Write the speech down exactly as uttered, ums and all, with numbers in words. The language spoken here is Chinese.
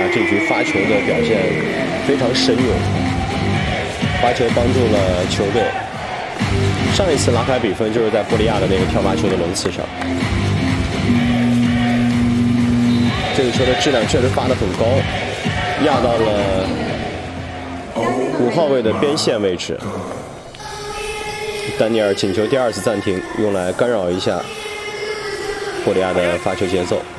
这局发球的表现非常神勇，发球帮助了球队。上一次拉开比分就是在布利亚的那个跳发球的轮次上。这个球的质量确实发得很高，压到了五号位的边线位置。丹尼尔请求第二次暂停，用来干扰一下布利亚的发球节奏。